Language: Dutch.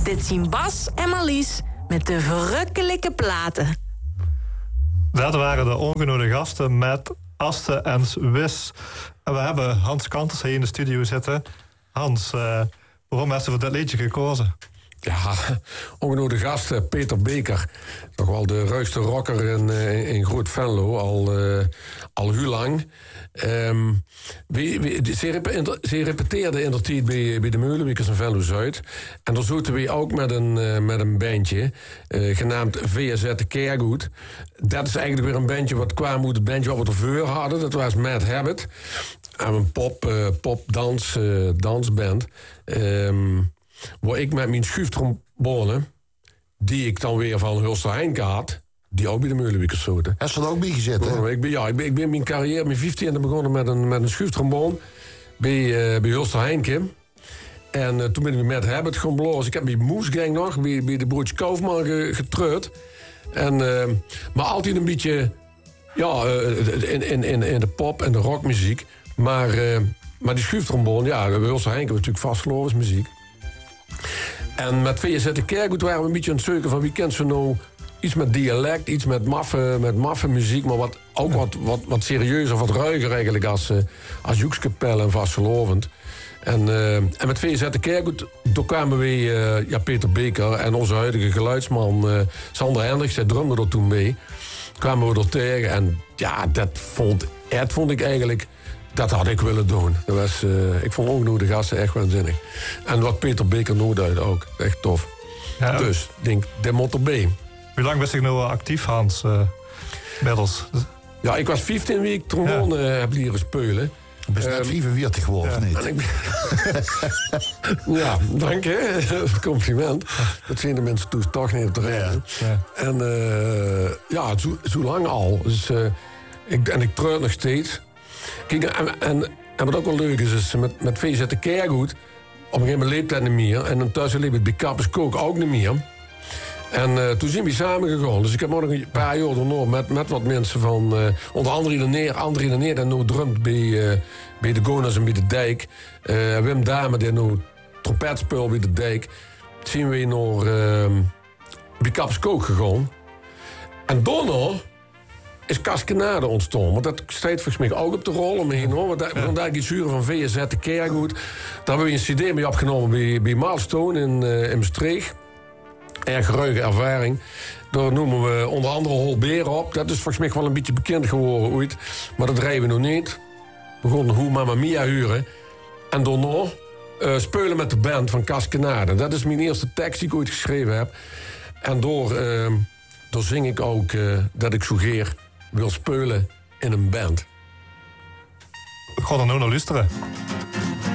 Dit zien Bas en Marlies met de verrukkelijke platen. Dat waren de ongenodigde gasten met Aste en Wis. En we hebben Hans Kanters hier in de studio zitten. Hans, waarom heb je voor dit liedje gekozen? Ja, ongenodigde gasten, Peter Beker. Toch wel de ruigste rocker in Groot Venlo, al heel lang. Ze repeteerden in de tijd bij de Meulenwiekers in Venlo-Zuid. En daar zaten we ook met een bandje, genaamd VZ de Keergoed. Dat is eigenlijk weer een bandje wat kwam uit het bandje wat we ervoor hadden. Dat was Mad Habit. En een dansband. Waar ik met mijn schuiftrombone, die ik dan weer van Hulster Heinke had, die ook bij de Meulenwiekers zaten. Heb je er ook bij gezet, hè? Ik ben mijn carrière, mijn 15e begonnen met een schuiftrombone bij Hulster Heinke. En toen ben ik met Habit gaan blazen. Ik heb mijn moesgang nog bij de broertje Kaufman getreurd. Maar altijd een beetje in de pop en de rockmuziek. Maar die schuiftrombone, ja, bij Hulster Heinke was natuurlijk vastgelopen muziek. En met VZ de Keergoed waren we een beetje aan het zoeken van wie kent ze nou iets met dialect, iets met maffe muziek, maar wat serieuzer, wat ruiger eigenlijk als Joekskapel en vastgelovend. En met VZ de Keergoed, toen kwamen we Peter Beker en onze huidige geluidsman Sander Hendricks, zij drumde er toen mee. Kwamen we er tegen en ja, dat vond ik eigenlijk. Dat had ik willen doen. Ik vond ongenodigde gasten echt waanzinnig. En wat Peter Beker nodig ook. Echt tof. Ja. Dus, denk, de motto B. Hoe lang was ik nou actief, Hans? Middels? Ja, ik was 15 weken trombone heb leren spelen. Je bent net 45 geworden, of niet? Ja, dank je. Compliment. Dat zien de mensen toen toch niet op de reden. Ja. En zo lang al. Dus, ik treur nog steeds. Kijk, en wat ook wel leuk is met VZ de Keergoed, op een gegeven moment leeft dat niet meer. En intussen leeft het bij Kappers Kook ook niet meer. En toen zijn we samen gegaan. Dus ik heb nog een paar jaar daarna met wat mensen van, onder andere André de Neer, en nu drumt bij de Gonas en bij de Dijk. Wim Dame, die nu trompet speelt bij de Dijk. Zijn we naar bij Kappers Kook gegaan. En daarna is Caskenade ontstaan. Want dat staat volgens mij ook op de rol om me heen, hoor. Want vandaag die zuren van VZ de Keergoed. Daar hebben we een cd mee opgenomen bij Milestone in Maastricht. Erg ruige ervaring. Daar noemen we onder andere Holbeer op. Dat is volgens mij wel een beetje bekend geworden ooit. Maar dat rijden we nog niet. We gaan Hoe Mamma Mia huren. En daarna spelen met de band van Caskenade. Dat is mijn eerste tekst die ik ooit geschreven heb. En door zing ik ook dat ik zo geer wil spelen in een band. Ik ga er nu naar luisteren.